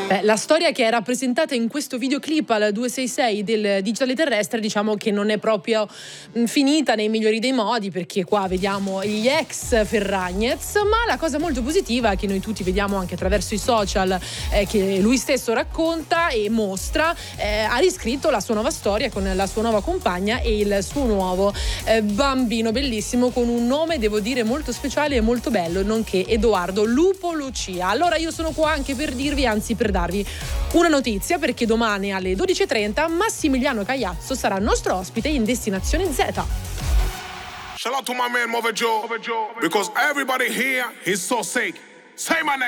La storia che è rappresentata in questo videoclip al 266 del Digitale Terrestre, diciamo che non è proprio finita nei migliori dei modi, perché qua vediamo gli ex Ferragnez, ma la cosa molto positiva che noi tutti vediamo anche attraverso i social, che lui stesso racconta e mostra, ha riscritto la sua nuova storia con la sua nuova compagna e il suo nuovo bambino bellissimo, con un nome, devo dire, molto speciale e molto bello, nonché Edoardo Lupo Lucia. Allora io sono qua anche per dirvi, anzi per darvi una notizia, perché domani alle 12:30 Massimiliano Cagliazzo sarà nostro ospite in Destinazione Z. Shout out to my man Move Joe, because everybody here is so sick. Say my name.